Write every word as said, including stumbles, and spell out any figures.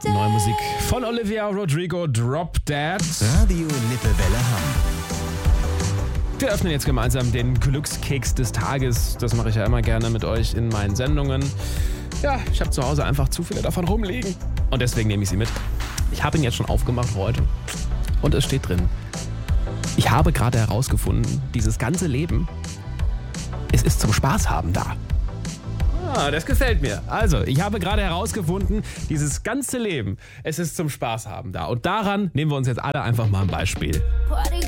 Neue Musik von Olivia Rodrigo, Drop Dead. Radio Lippewelle Hamm. Wir öffnen jetzt gemeinsam den Glückskeks des Tages. Das mache ich ja immer gerne mit euch in meinen Sendungen. Ja, ich habe zu Hause einfach zu viele davon rumliegen. Und deswegen nehme ich sie mit. Ich habe ihn jetzt schon aufgemacht heute. Und es steht drin: Ich habe gerade herausgefunden, dieses ganze Leben, es ist zum Spaß haben da. Ah, das gefällt mir. Also, ich habe gerade herausgefunden, dieses ganze Leben, es ist zum Spaß haben da. Und daran nehmen wir uns jetzt alle einfach mal ein Beispiel.